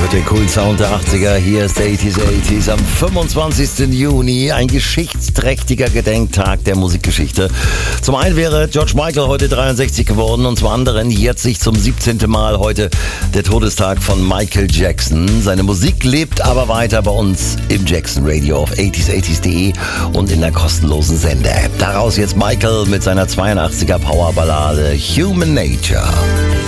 hört den coolen Sound der 80er. Hier ist 80s am 25. Juni. Ein geschichtsträchtiger Gedenktag der Musikgeschichte. Zum einen wäre George Michael heute 63 geworden und zum anderen jährt sich zum 17. Mal heute der Todestag von Michael Jackson. Seine Musik lebt aber weiter bei uns im Jackson Radio auf 80s80s.de und in der kostenlosen Sender-App. Daraus jetzt Michael mit seiner 82er Powerballade Human Nature.